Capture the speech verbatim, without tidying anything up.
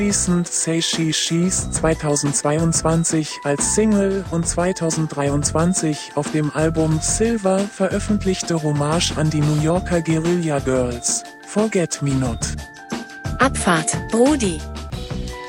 Recent Say She She's zweitausendzweiundzwanzig als Single und zweitausenddreiundzwanzig auf dem Album Silver veröffentlichte Hommage an die New Yorker Guerilla Girls, Forget Me Not. Abfahrt, Brudi.